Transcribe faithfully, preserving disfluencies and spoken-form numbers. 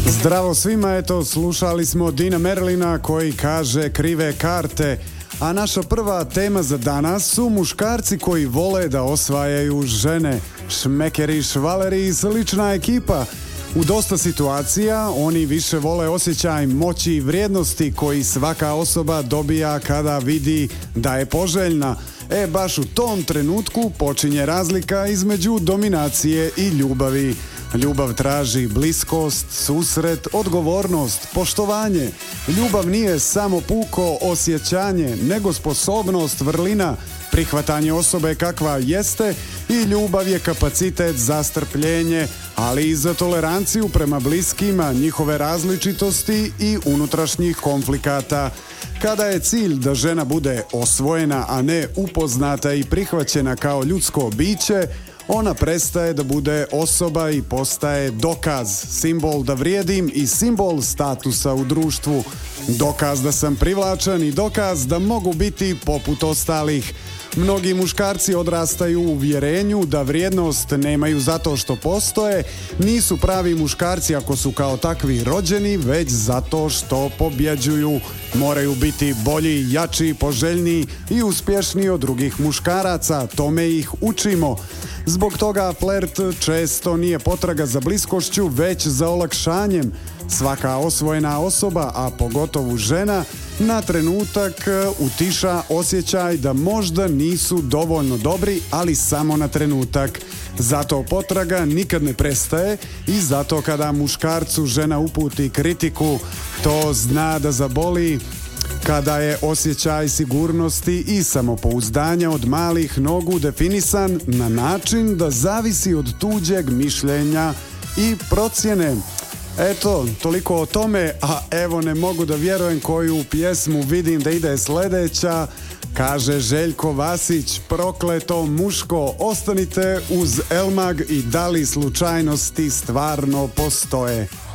Zdravo svima, eto slušali smo Dina Merlina koji kaže krive karte, a naša prva tema za danas su muškarci koji vole da osvajaju žene. Šmekeri, švaleri i slična ekipa. U dosta situacija oni više vole osjećaj moći i vrijednosti koji svaka osoba dobija kada vidi da je poželjna. E, baš u tom trenutku počinje razlika između dominacije i ljubavi. Ljubav traži bliskost, susret, odgovornost, poštovanje. Ljubav nije samo puko osjećanje, nego sposobnost, vrlina, prihvatanje osobe kakva jeste i ljubav je kapacitet za strpljenje, ali i za toleranciju prema bliskima, njihove različitosti i unutrašnjih konflikata. Kada je cilj da žena bude osvojena, a ne upoznata i prihvaćena kao ljudsko biće, ona prestaje da bude osoba i postaje dokaz, simbol da vrijedim i simbol statusa u društvu. Dokaz da sam privlačan i dokaz da mogu biti poput ostalih. Mnogi muškarci odrastaju u uvjerenju da vrijednost nemaju zato što postoje, nisu pravi muškarci ako su kao takvi rođeni, već zato što pobjeđuju. Moraju biti bolji, jači, poželjniji i uspješniji od drugih muškaraca, tome ih učimo. Zbog toga flirt često nije potraga za bliskošću, već za olakšanjem. Svaka osvojena osoba, a pogotovo žena, na trenutak utiša osjećaj da možda nisu dovoljno dobri, ali samo na trenutak. Zato potraga nikad ne prestaje i zato kada muškarcu žena uputi kritiku, to zna da zaboli. Kada je osjećaj sigurnosti i samopouzdanja od malih nogu definisan na način da zavisi od tuđeg mišljenja i procjene. Eto, toliko o tome, a evo ne mogu da vjerujem koju pjesmu vidim da ide sljedeća. Kaže Željko Vasić, prokleto muško, ostanite uz Elmag i da li slučajnosti stvarno postoje.